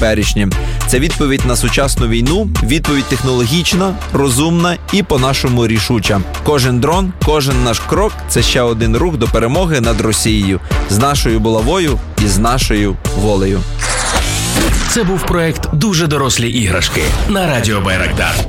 теперішнє. Це відповідь на сучасну війну, відповідь технологічна, розумна і по-нашому рішуча. Кожен дрон, кожен наш крок – це ще один рух до перемоги над Росією. З нашою булавою і з нашою волею. Це був проект «Дуже дорослі іграшки» на Радіо Байрактар.